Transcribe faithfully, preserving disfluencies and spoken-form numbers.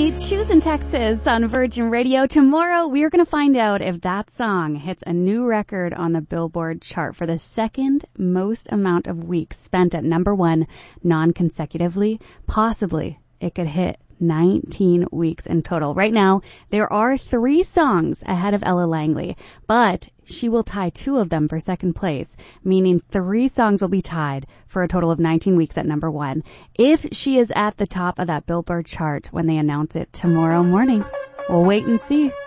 Emily, choosing Texas on Virgin Radio. Tomorrow, we're going to find out if that song hits a new record on the Billboard chart for the second most amount of weeks spent at number one non-consecutively. Possibly, it could hit nineteen weeks in total. Right now, there are three songs ahead of Ella Langley, but she will tie two of them for second place, meaning three songs will be tied for a total of nineteen weeks at number one. If she is at the top of that Billboard chart when they announce it tomorrow morning, we'll wait and see.